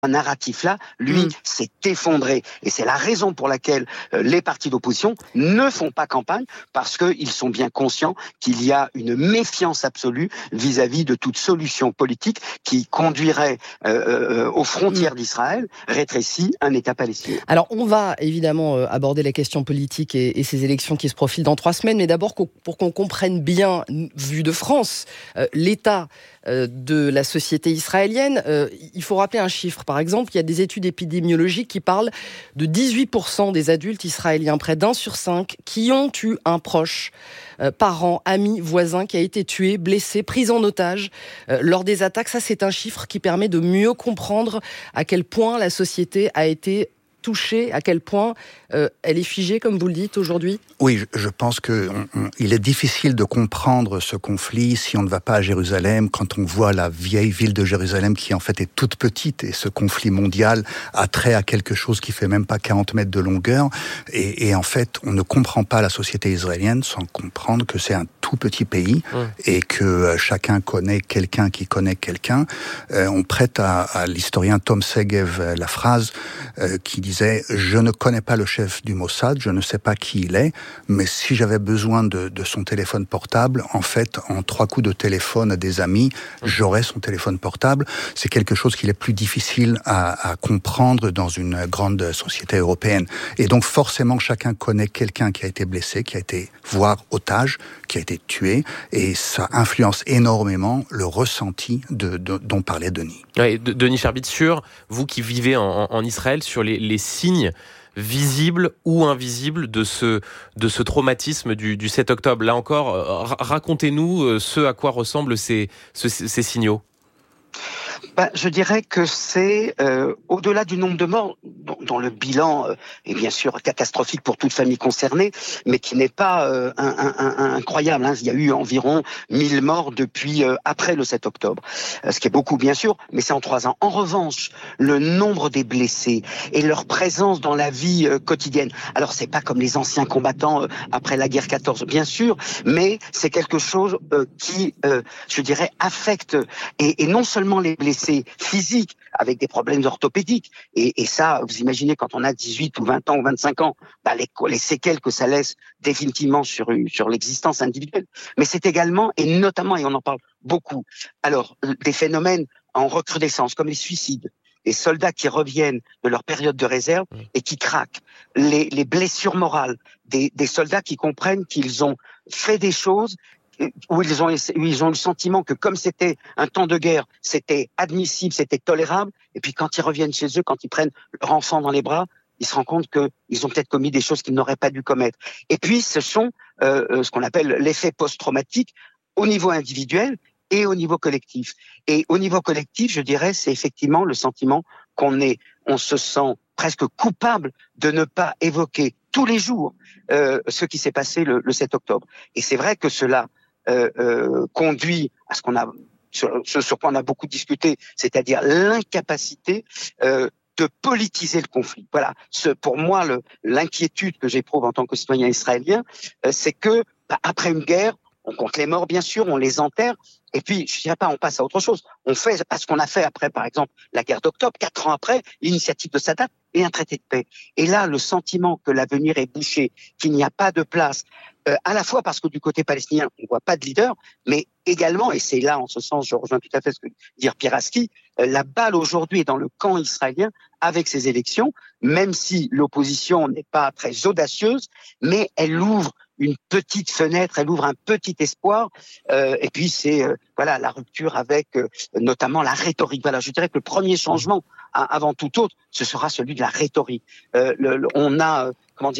narratif-là, lui, s'est effondré. Et c'est la raison pour laquelle les partis d'opposition ne font pas campagne, parce qu'ils sont bien conscients qu'il y a une méfiance absolue vis-à-vis de toute solution politique qui conduirait aux frontières d'Israël, rétrécies un État palestinien. Alors, on va évidemment aborder la question politique et ces élections qui se profilent dans 3 semaines, mais d'abord, pour qu'on comprenne bien, vu de France, l'état de la société israélienne, il faut rappeler un chiffre. Par exemple, il y a des études épidémiologiques qui parlent de 18% des adultes israéliens, près d'1 sur 5, qui ont eu un proche, parent, ami, voisin, qui a été tué, blessé, pris en otage lors des attaques. Ça, c'est un chiffre qui permet de mieux comprendre à quel point la société a été touchée, à quel point elle est figée, comme vous le dites aujourd'hui? Oui, je pense qu'il est difficile de comprendre ce conflit si on ne va pas à Jérusalem, quand on voit la vieille ville de Jérusalem qui en fait est toute petite, et ce conflit mondial a trait à quelque chose qui fait même pas 40 mètres de longueur, et en fait on ne comprend pas la société israélienne sans comprendre que c'est un tout petit pays, et que chacun connaît quelqu'un qui connaît quelqu'un. On prête à l'historien Tom Segev la phrase qui disait « Je ne connais pas le chef du Mossad, je ne sais pas qui il est, mais si j'avais besoin de son téléphone portable, en fait, en 3 coups de téléphone à des amis, j'aurais son téléphone portable. » C'est quelque chose qu'il est plus difficile à comprendre dans une grande société européenne. Et donc forcément, chacun connaît quelqu'un qui a été blessé, qui a été, voire otage, qui a été tué, et ça influence énormément le ressenti dont parlait Denis. Ouais, Denis Scherbitz, sur vous qui vivez en Israël, sur les signes visibles ou invisibles de ce traumatisme du 7 octobre. Là encore, racontez-nous ce à quoi ressemblent ces signaux. Je dirais que c'est au-delà du nombre de morts, dont le bilan est bien sûr catastrophique pour toute famille concernée, mais qui n'est pas incroyable. Il y a eu environ 1000 morts depuis après le 7 octobre, ce qui est beaucoup bien sûr, mais c'est en 3 ans. En revanche, le nombre des blessés et leur présence dans la vie quotidienne, alors c'est pas comme les anciens combattants après la guerre 14, bien sûr, mais c'est quelque chose qui, je dirais, affecte et non seulement les blessés physiques avec des problèmes orthopédiques, et ça, vous imaginez, quand on a 18 ou 20 ans ou 25 ans, les séquelles que ça laisse définitivement sur l'existence individuelle. Mais c'est également, et notamment, et on en parle beaucoup, alors des phénomènes en recrudescence, comme les suicides, les soldats qui reviennent de leur période de réserve et qui craquent, les blessures morales, des soldats qui comprennent qu'ils ont fait des choses où ils ont le sentiment que comme c'était un temps de guerre, c'était admissible, c'était tolérable, et puis quand ils reviennent chez eux, quand ils prennent leur enfant dans les bras, ils se rendent compte qu'ils ont peut-être commis des choses qu'ils n'auraient pas dû commettre. Et puis ce sont ce qu'on appelle l'effet post-traumatique au niveau individuel et au niveau collectif. Et au niveau collectif, je dirais, c'est effectivement le sentiment on se sent presque coupable de ne pas évoquer tous les jours ce qui s'est passé le 7 octobre. Et c'est vrai que cela conduit à ce sur quoi on a beaucoup discuté, c'est-à-dire l'incapacité de politiser le conflit. Voilà, pour moi, l'inquiétude que j'éprouve en tant que citoyen israélien, c'est que après une guerre, on compte les morts, bien sûr, on les enterre, et puis, je ne dirais pas, on passe à autre chose. On fait ce qu'on a fait après, par exemple, la guerre d'octobre, 4 ans après, l'initiative de Sadat et un traité de paix. Et là, le sentiment que l'avenir est bouché, qu'il n'y a pas de place, à la fois parce que du côté palestinien, on ne voit pas de leader, mais également, et c'est là, en ce sens, je rejoins tout à fait ce que dit Pieraski, la balle aujourd'hui est dans le camp israélien avec ces élections, même si l'opposition n'est pas très audacieuse, mais elle ouvre une petite fenêtre, elle ouvre un petit espoir, et puis c'est la rupture avec notamment la rhétorique. Voilà, je dirais que le premier changement, avant tout autre, ce sera celui de la rhétorique. On a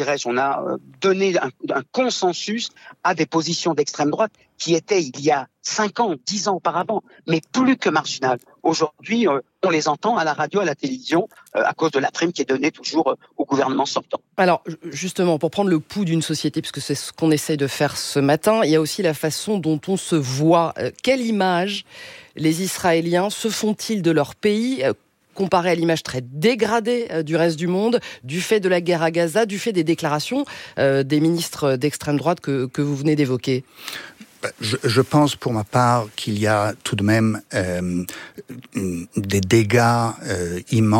donné un consensus à des positions d'extrême droite qui étaient il y a 5 ans, 10 ans auparavant, mais plus que marginales. Aujourd'hui, on les entend à la radio, à la télévision, à cause de la prime qui est donnée toujours au gouvernement sortant. Alors, justement, pour prendre le pouls d'une société, puisque c'est ce qu'on essaie de faire ce matin, il y a aussi la façon dont on se voit. Quelle image les Israéliens se font-ils de leur pays comparé à l'image très dégradée du reste du monde, du fait de la guerre à Gaza, du fait des déclarations des ministres d'extrême droite que vous venez d'évoquer? Je pense pour ma part qu'il y a tout de même des dégâts immenses